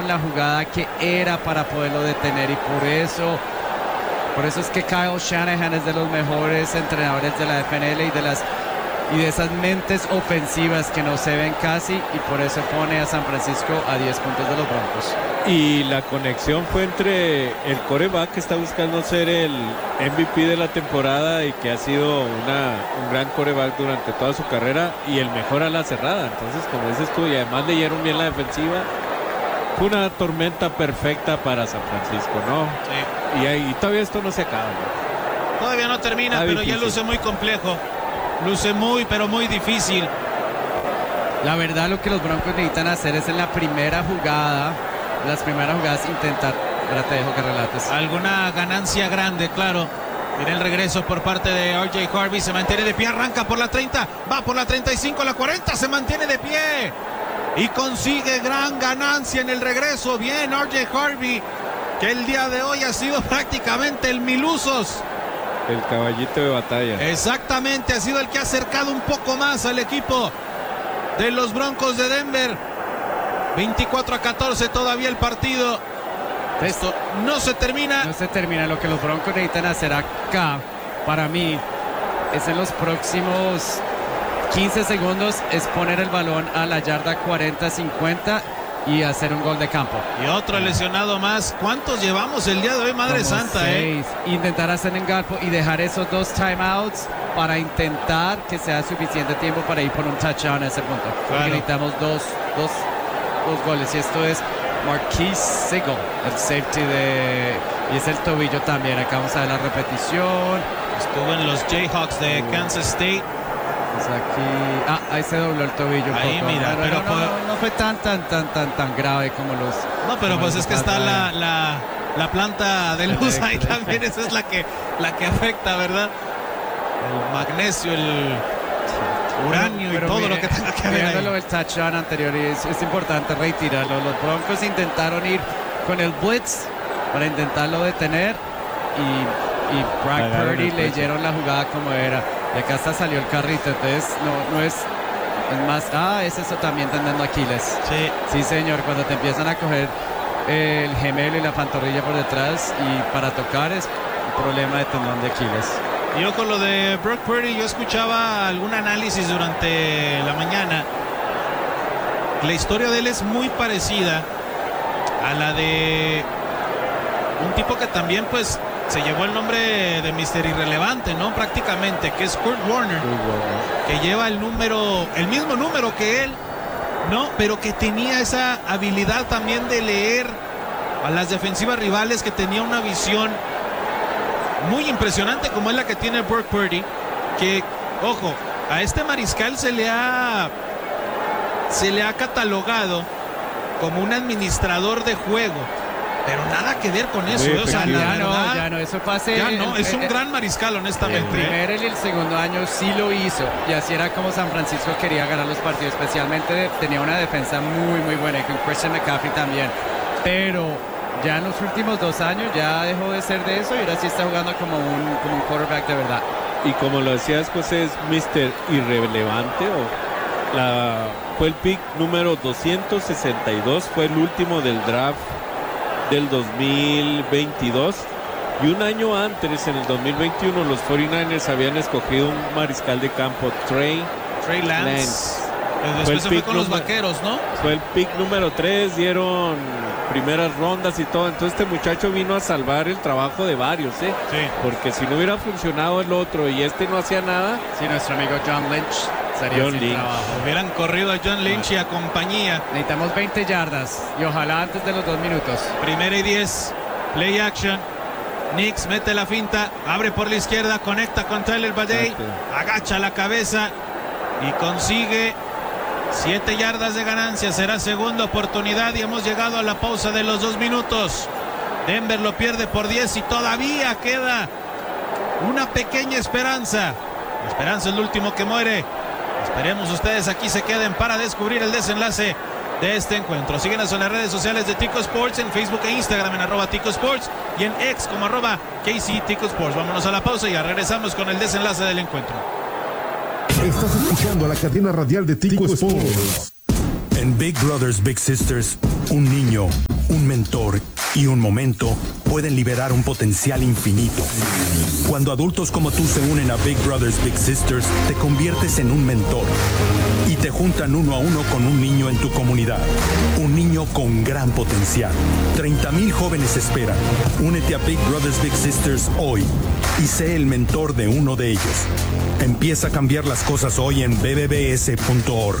leyeron la jugada que era para poderlo detener, y por eso es que Kyle Shanahan es de los mejores entrenadores de la FNL y de esas mentes ofensivas que no se ven casi, y por eso pone a San Francisco a 10 puntos de los Broncos. Y la conexión fue entre el quarterback que está buscando ser el MVP de la temporada y que ha sido un gran quarterback durante toda su carrera, y el mejor a la cerrada. Entonces, como dices tú, y además leyeron bien la defensiva, fue una tormenta perfecta para San Francisco, ¿no? Sí. Y todavía esto no se acaba, ¿no? Todavía no termina, pero difícil. Ya luce muy complejo. Luce pero muy difícil. La verdad, lo que los Broncos necesitan hacer es en las primeras jugadas intentar. Ahora te dejo que relates. Alguna ganancia grande, claro. Mira el regreso por parte de RJ Harvey. Se mantiene de pie, arranca por la 30, va por la 35, la 40, se mantiene de pie y consigue gran ganancia en el regreso. Bien, RJ Harvey, que el día de hoy ha sido prácticamente el milusos. El caballito de batalla. Exactamente, ha sido el que ha acercado un poco más al equipo de los Broncos de Denver. 24-14 todavía el partido. Esto no se termina. No se termina. Lo que los Broncos necesitan hacer acá, para mí, es en los próximos 15 segundos, es poner el balón a la yarda 40-50 y hacer un gol de campo. Y otro lesionado más. ¿Cuántos llevamos el día de hoy, Madre Como Santa? 6. Intentar hacer en campo y dejar esos 2 timeouts para intentar que sea suficiente tiempo para ir por un touchdown a ese punto. Claro. Necesitamos dos goles, y esto es Marquise Sigel, el safety y es el tobillo también. Acá vamos a ver la repetición. Estuvo en los Jayhawks de Kansas State. Pues aquí, ahí se dobló el tobillo un ahí poco. Mira, pero no fue tan grave como los. No, pero pues es que está la planta de luz ahí también. Esa es la que afecta, ¿verdad? El magnesio, el uranio y todo lo que tenga que ver ahí. El touchdown anterior, y es importante retirarlo. Los Broncos intentaron ir con el blitz para intentarlo detener, y Brock Purdy leyeron la jugada como era, y acá hasta salió el carrito. Entonces no es más. Es eso también tendendo Aquiles. Sí señor, cuando te empiezan a coger el gemelo y la pantorrilla por detrás, y para tocar es un problema de tendón de Aquiles. Yo con lo de Brock Purdy, yo escuchaba algún análisis durante la mañana. La historia de él es muy parecida a la de un tipo que también pues se llevó el nombre de Mr. Irrelevante, ¿no? Prácticamente, que es Kurt Warner, que lleva el mismo número que él, ¿no? Pero que tenía esa habilidad también de leer a las defensivas rivales, que tenía una visión muy impresionante como es la que tiene Brock Purdy, que, ojo, a este mariscal se le ha catalogado como un administrador de juego, pero nada que ver con eso. O sea, ya no, eso pase. Ya no, es un gran mariscal, honestamente. El primer y el segundo año sí lo hizo, y así era como San Francisco quería ganar los partidos. Especialmente tenía una defensa muy muy buena, y con Christian McCaffrey también, pero ya en los últimos 2 años ya dejó de ser de eso, y ahora sí está jugando como un quarterback de verdad. Y como lo decías, pues es Mr. Irrelevante, fue el pick número 262, fue el último del draft del 2022, y un año antes, en el 2021, los 49ers habían escogido un mariscal de campo, Trey Lance. Después se fue con los Vaqueros, ¿no? Fue el pick número 3, dieron primeras rondas y todo. Entonces este muchacho vino a salvar el trabajo de varios, Sí. Porque si no hubiera funcionado el otro y este no hacía nada, nuestro amigo John Lynch sería sin trabajo. Hubieran corrido a John Lynch y a compañía. Necesitamos 20 yardas y ojalá antes de los 2 minutos. 1:10, play action. Nix mete la finta, abre por la izquierda, conecta con Tyler Badie, agacha la cabeza y consigue 7 yardas de ganancia. Será segunda oportunidad y hemos llegado a la pausa de los 2 minutos. Denver lo pierde por 10 y todavía queda una pequeña esperanza. La esperanza es el último que muere. Esperemos ustedes aquí se queden para descubrir el desenlace de este encuentro. Síguenos en las redes sociales de Tico Sports, en Facebook e Instagram en @Tico Sports y en X como @KC Tico Sports. Vámonos a la pausa y ya regresamos con el desenlace del encuentro. Estás escuchando a la cadena radial de Tico Sports. En Big Brothers Big Sisters, un niño Un mentor y un momento pueden liberar un potencial infinito. Cuando adultos como tú se unen a Big Brothers Big Sisters, te conviertes en un mentor y te juntan uno a uno con un niño en tu comunidad. Un niño con gran potencial. 30,000 jóvenes esperan. Únete a Big Brothers Big Sisters hoy y sé el mentor de uno de ellos. Empieza a cambiar las cosas hoy en bbbs.org.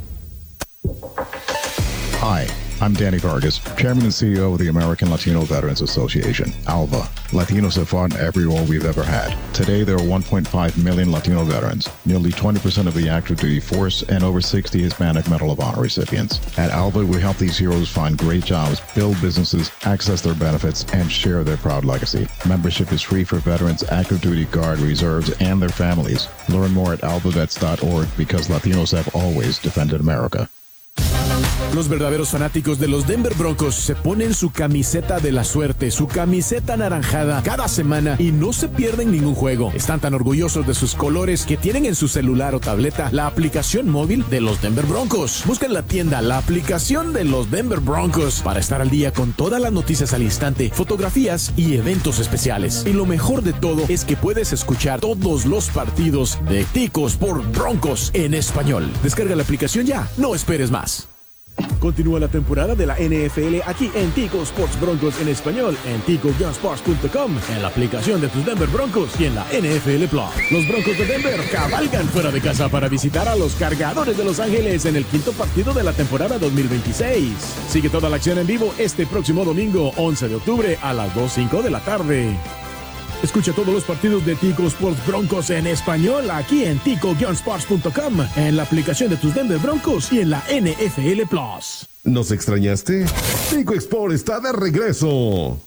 Hi, I'm Danny Vargas, Chairman and CEO of the American Latino Veterans Association, ALVA. Latinos have fought in every war we've ever had. Today, there are 1.5 million Latino veterans, nearly 20% of the active duty force, and over 60 Hispanic Medal of Honor recipients. At ALVA, we help these heroes find great jobs, build businesses, access their benefits, and share their proud legacy. Membership is free for veterans, active duty guard, reserves, and their families. Learn more at alvavets.org because Latinos have always defended America. Los verdaderos fanáticos de los Denver Broncos se ponen su camiseta de la suerte, su camiseta anaranjada cada semana y no se pierden ningún juego. Están tan orgullosos de sus colores que tienen en su celular o tableta la aplicación móvil de los Denver Broncos. Busca en la tienda la aplicación de los Denver Broncos para estar al día con todas las noticias al instante, fotografías y eventos especiales. Y lo mejor de todo es que puedes escuchar todos los partidos de Ticos por Broncos en español. Descarga la aplicación ya, no esperes más. Continúa la temporada de la NFL aquí en Tico Sports Broncos en español en tico-sports.com, en la aplicación de tus Denver Broncos y en la NFL Plus. Los Broncos de Denver cabalgan fuera de casa para visitar a los Cargadores de Los Ángeles en el quinto partido de la temporada 2026. Sigue toda la acción en vivo este próximo domingo 11 de octubre a las 2:05 de la tarde. Escucha todos los partidos de Tico Sports Broncos en español aquí en tico-sports.com, en la aplicación de tus Denver Broncos y en la NFL Plus. ¿Nos extrañaste? Tico Sport está de regreso.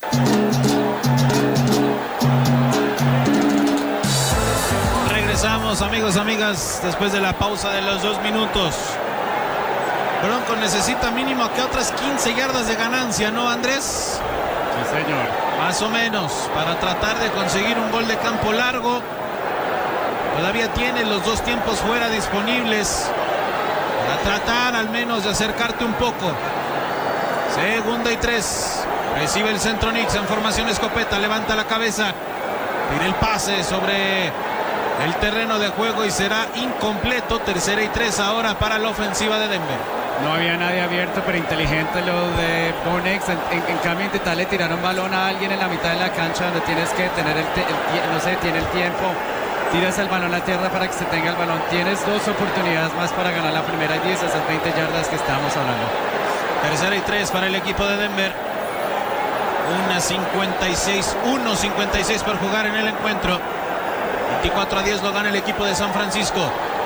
Regresamos, amigos, amigas, después de la pausa de los 2 minutos. Broncos necesita mínimo que otras 15 yardas de ganancia, ¿no, Andrés? Sí, señor. Más o menos, para tratar de conseguir un gol de campo largo. Todavía tiene los 2 tiempos fuera disponibles para tratar al menos de acercarte un poco. 2nd y 3. Recibe el centro Nix en formación escopeta, levanta la cabeza, tira el pase sobre el terreno de juego y será incompleto. 3rd y 3 ahora para la ofensiva de Denver. No había nadie abierto, pero inteligente lo de Bonex. En cambio, intentarle tirar un balón a alguien en la mitad de la cancha donde tienes que tener no se detiene el tiempo. Tiras el balón a tierra para que se tenga el balón. Tienes 2 oportunidades más para ganar la primera y 10, esas 20 yardas que estábamos hablando. 3rd y 3 para el equipo de Denver. 1:56 por jugar en el encuentro. 24-10 lo gana el equipo de San Francisco.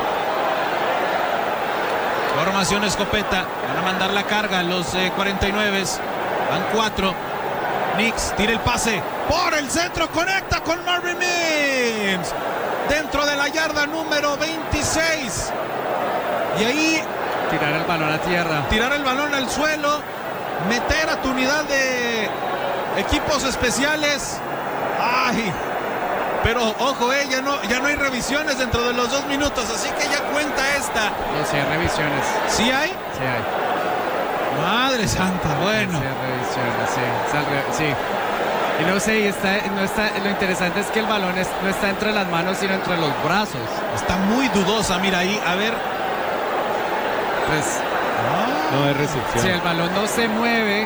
Formación escopeta, van a mandar la carga los 49. Van 4. Nix tira el pase por el centro, conecta con Marvin Mims dentro de la yarda número 26. Y ahí tirar el balón a tierra, tirar el balón al suelo, meter a tu unidad de equipos especiales. ¡Ay! Pero ojo, ya no hay revisiones dentro de los 2 minutos, así que ya cuenta esta. No, sí hay revisiones. ¿Sí hay? Sí hay. Madre santa, bueno. Sí hay revisiones, sí. Y no sé, lo interesante es que el balón no está entre las manos, sino entre los brazos. Está muy dudosa, mira ahí, a ver. Pues no hay recepción. Si el balón no se mueve,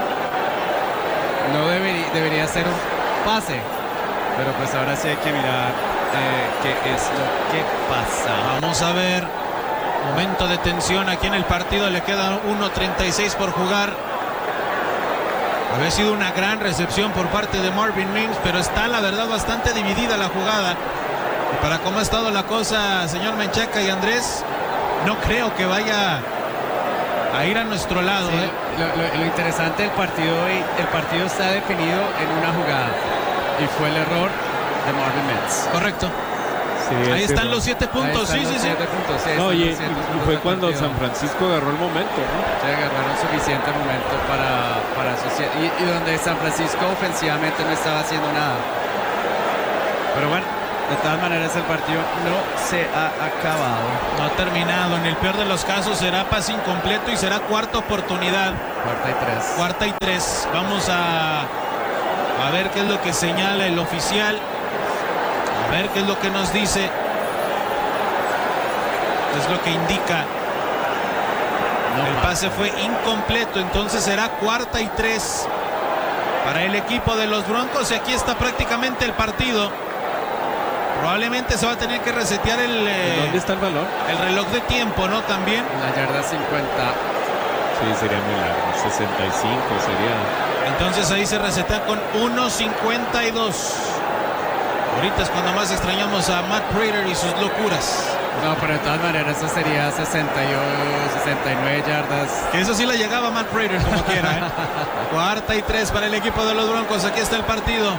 no debería ser un pase. Pero pues ahora sí hay que mirar qué es lo que pasa. Vamos a ver. Momento de tensión aquí en el partido. Le queda 1:36 por jugar. Había sido una gran recepción por parte de Marvin Mims, pero está la verdad bastante dividida la jugada. Y para cómo ha estado la cosa, señor Menchaca y Andrés, no creo que vaya a ir a nuestro lado. Sí, lo interesante del partido hoy, el partido está definido en una jugada. Y fue el error de Marvin Mims. Correcto. Sí, ahí están los 7 puntos. Sí. 7 puntos. Sí, no, y fue cuando San Francisco agarró el momento, ¿no? Se agarraron suficiente momento para asociar. Y donde San Francisco ofensivamente no estaba haciendo nada. Pero bueno, De todas maneras, el partido no se ha acabado. No ha terminado. En el peor de los casos será pase incompleto y será cuarta oportunidad. Cuarta y tres. Vamos a ver qué es lo que señala el oficial. A ver qué es lo que nos dice. Es lo que indica. El pase fue incompleto, entonces será cuarta y tres para el equipo de los Broncos. Y aquí está prácticamente el partido. Probablemente se va a tener que resetear ¿Dónde está el balón? El reloj de tiempo, ¿no? También. La yarda 50. Sí, sería muy largo. 65 sería. Entonces ahí se resetea con 1.52. Ahorita es cuando más extrañamos a Matt Prater y sus locuras. No, pero de todas maneras eso sería 69 yardas. Que eso sí le llegaba a Matt Prater como quiera, ¿eh? Cuarta y tres para el equipo de los Broncos. Aquí está el partido.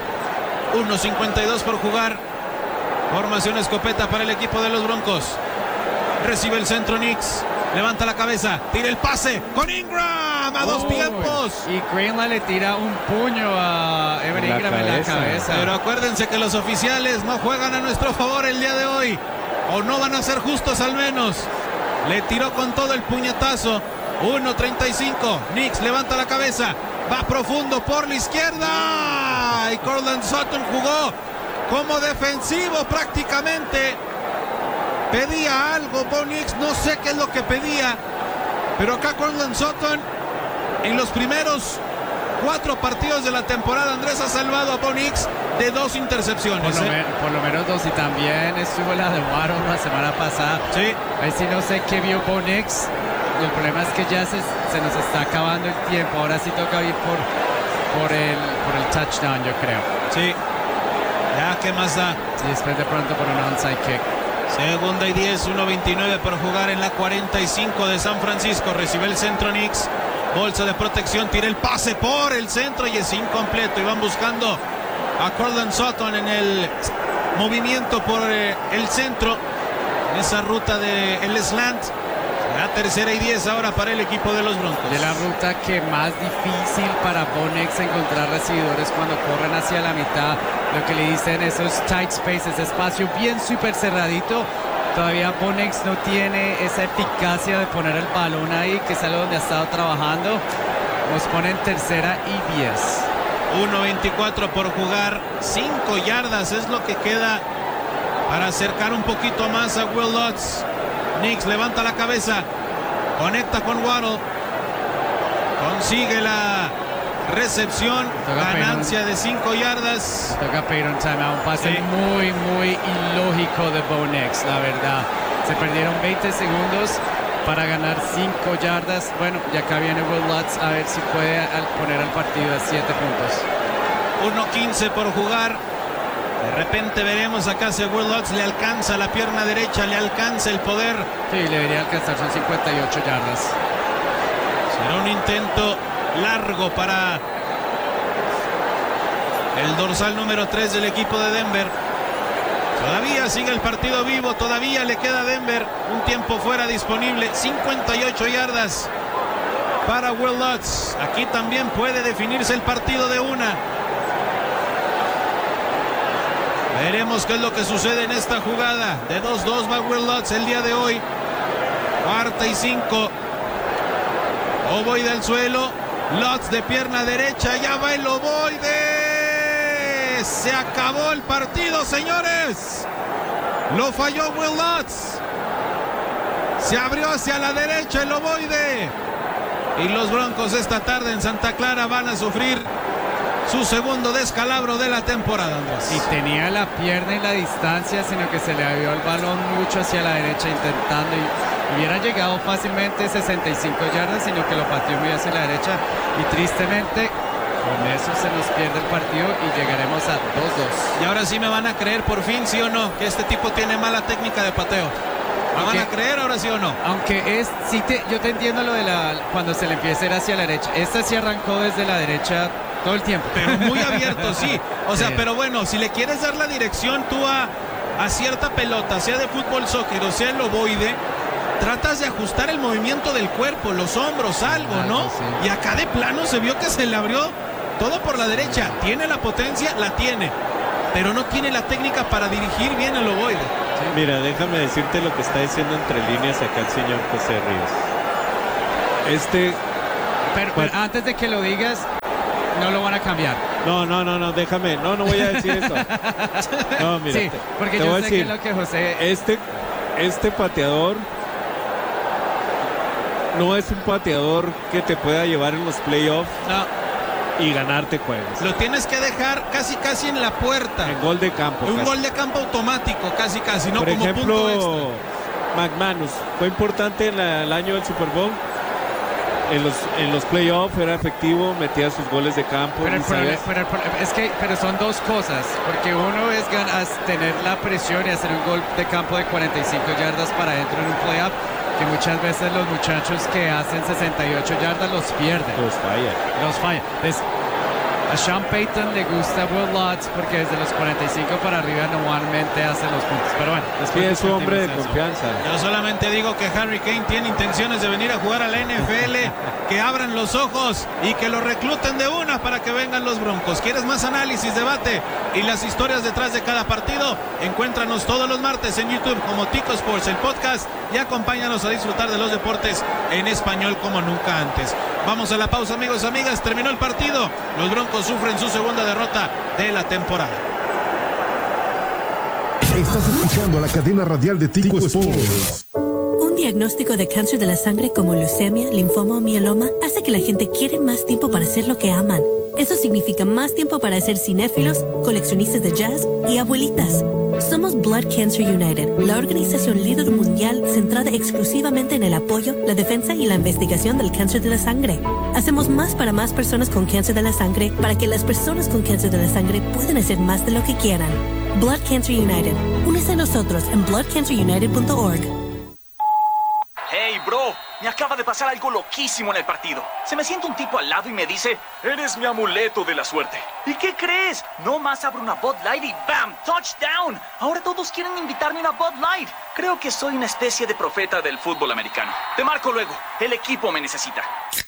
1.52 por jugar. Formación escopeta para el equipo de los Broncos. Recibe el centro Nix. Levanta la cabeza. Tira el pase con Ingram a dos tiempos. Y Greenlaw le tira un puño a Evan Ingram en la cabeza. Pero acuérdense que los oficiales no juegan a nuestro favor el día de hoy. O no van a ser justos al menos. Le tiró con todo el puñetazo. 1.35. Nix levanta la cabeza. Va profundo por la izquierda. Y Courtland Sutton jugó como defensivo prácticamente. Pedía algo Bo Nix. No sé qué es lo que pedía. Pero acá Courtland Sutton en los primeros 4 partidos de la temporada, Andrés, ha salvado a Bo Nix de 2 intercepciones. Por lo menos 2, y también estuvo la de Waddle la semana pasada. Sí. Ahí sí no sé qué vio Bo Nix. El problema es que ya se nos está acabando el tiempo. Ahora sí toca ir por el touchdown, yo creo. Sí. Ya, ¿qué más da? Y después de pronto por un onside kick. Segunda y 10, 1.29 por jugar en la 45 de San Francisco. Recibe el centro Nix. Bolsa de protección, tira el pase por el centro y es incompleto. Y van buscando a Courtland Sutton en el movimiento por el centro. En esa ruta del slant. La tercera y 10 ahora para el equipo de los Broncos. De la ruta que más difícil para Bo Nix encontrar recibidores cuando corren hacia la mitad. Lo que le dicen esos tight spaces, espacio bien súper cerradito. Todavía Bo Nix no tiene esa eficacia de poner el balón ahí, que es algo donde ha estado trabajando. Nos pone en tercera y 10. 1.24 por jugar. 5 yardas es lo que queda para acercar un poquito más a Will Lutz. Nix levanta la cabeza. Conecta con Waddle. Consigue la recepción. Ganancia de 5 yardas. Toca pedir un timeout. Un pase muy, muy ilógico de Bo Nix, la verdad. Se perdieron 20 segundos para ganar 5 yardas. Bueno, y acá viene Will Lutz a ver si puede poner el partido a 7 puntos. 1.15 por jugar. De repente veremos acá si a Will Lutz le alcanza la pierna derecha, le alcanza el poder. Sí, le debería alcanzar, son 58 yardas. Será un intento largo para el dorsal número 3 del equipo de Denver. Todavía sigue el partido vivo, todavía le queda a Denver un tiempo fuera disponible. 58 yardas para Will Lutz. Aquí también puede definirse el partido de una. Veremos qué es lo que sucede en esta jugada. De 2-2 va Will Lutz el día de hoy. Cuarta y 5. Ovoide al suelo. Lutz de pierna derecha. Ya va el ovoide. Se acabó el partido, señores. Lo falló Will Lutz. Se abrió hacia la derecha el ovoide. Y los Broncos esta tarde en Santa Clara van a sufrir su segundo descalabro de la temporada, Andrés. Y tenía la pierna y la distancia, sino que se le abrió el balón mucho hacia la derecha intentando y hubiera llegado fácilmente 65 yardas, sino que lo pateó muy hacia la derecha y tristemente con eso se nos pierde el partido y llegaremos a 2-2. Y ahora sí me van a creer por fin, sí o no, que este tipo tiene mala técnica de pateo. ¿Me van a creer ahora sí o no? Aunque yo te entiendo lo de cuando se le empieza a ir hacia la derecha. Esta sí arrancó desde la derecha todo el tiempo. Pero muy abierto, sí. O sea, pero bueno, si le quieres dar la dirección tú a cierta pelota, sea de fútbol, soccer o sea el ovoide, tratas de ajustar el movimiento del cuerpo, los hombros, algo, ¿no? Sí. Y acá de plano se vio que se le abrió todo por la derecha. ¿Tiene la potencia? La tiene. pero no tiene la técnica para dirigir bien el ovoide. Sí. Mira, déjame decirte lo que está diciendo entre líneas acá el señor José Ríos. Pero antes de que lo digas, no lo van a cambiar. No, déjame. No voy a decir eso. No, mira. Sí, porque te yo voy sé a decir, que lo que José... Este pateador no es un pateador que te pueda llevar en los playoffs y ganarte juegos. Lo tienes que dejar casi en la puerta. En gol de campo. Un gol de campo automático, casi, no por como ejemplo, punto extra. McManus fue importante en el año del Super Bowl. En los playoffs era efectivo, metía sus goles de campo. Pero son dos cosas, porque uno es tener la presión y hacer un gol de campo de 45 yardas para adentro en un playoff, que muchas veces los muchachos que hacen 68 yardas los pierden. Los fallan. Entonces, a Sean Payton le gusta Will Lutz porque desde los 45 para arriba normalmente hace los puntos. Pero bueno, es su hombre de confianza. Yo solamente digo que Harry Kane tiene intenciones de venir a jugar a la NFL, que abran los ojos y que lo recluten de una para que vengan los Broncos. ¿Quieres más análisis, debate y las historias detrás de cada partido? Encuéntranos todos los martes en YouTube como Tico Sports, el podcast, y acompáñanos a disfrutar de los deportes en español como nunca antes. Vamos a la pausa, amigos, amigas. Terminó el partido. Los Broncos sufren su segunda derrota de la temporada. Estás escuchando la cadena radial de Tico Sports. Un diagnóstico de cáncer de la sangre como leucemia, linfoma o mieloma hace que la gente quiere más tiempo para hacer lo que aman. Eso significa más tiempo para ser cinéfilos, coleccionistas de jazz y abuelitas. Somos Blood Cancer United, la organización líder mundial centrada exclusivamente en el apoyo, la defensa y la investigación del cáncer de la sangre. Hacemos más para más personas con cáncer de la sangre para que las personas con cáncer de la sangre puedan hacer más de lo que quieran. Blood Cancer United. Únese a nosotros en bloodcancerunited.org. Hey, bro, me acaba de pasar algo loquísimo en el partido. Se me sienta un tipo al lado y me dice, eres mi amuleto de la suerte. ¿Y qué crees? No más abro una Bud Light y ¡bam! ¡Touchdown! Ahora todos quieren invitarme a una Bud Light. Creo que soy una especie de profeta del fútbol americano. Te marco luego. El equipo me necesita.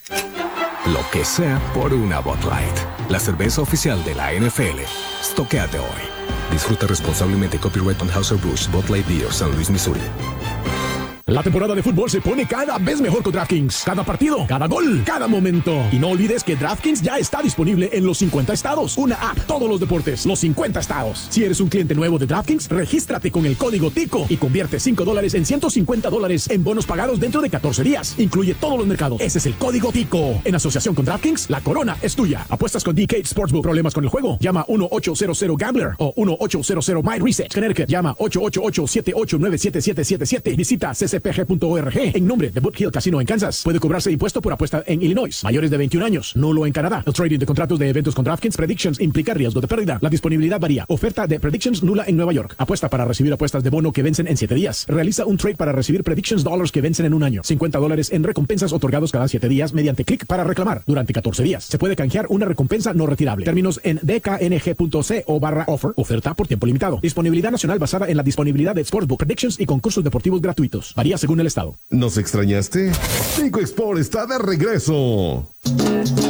Lo que sea por una Bud Light. La cerveza oficial de la NFL. Stoquéate hoy. Disfruta responsablemente. Copyright Anheuser-Busch, Bud Light Beer, San Luis, Missouri. La temporada de fútbol se pone cada vez mejor con DraftKings. Cada partido, cada gol, cada momento. Y no olvides que DraftKings ya está disponible en los 50 estados. Una app, todos los deportes, los 50 estados. Si eres un cliente nuevo de DraftKings, regístrate con el código TICO y convierte $5 en $150 en bonos pagados dentro de 14 días. Incluye todos los mercados. Ese es el código TICO. En asociación con DraftKings, la corona es tuya. Apuestas con DK Sportsbook. ¿Problemas con el juego? Llama 1-800-GAMBLER o 1-800-MyReset. Connecticut, llama 888-789-7777. Visita ccpg.org en nombre de Boot Hill Casino en Kansas. Puede cobrarse impuesto por apuesta en Illinois. Mayores de 21 años. Nulo en Canadá. El trading de contratos de eventos con DraftKings Predictions implica riesgo de pérdida. La disponibilidad varía. Oferta de Predictions nula en Nueva York. Apuesta para recibir apuestas de bono que vencen en 7 días. Realiza un trade para recibir Predictions Dollars que vencen en un año. $50 en recompensas otorgados cada 7 días mediante clic para reclamar durante 14 días. Se puede canjear una recompensa no retirable. Términos en dkng.co/offer. Oferta por tiempo limitado. Disponibilidad nacional basada en la disponibilidad de Sportsbook Predictions y concursos deportivos gratuitos. Varía según el estado. ¿Nos extrañaste? Tico Sport está de regreso.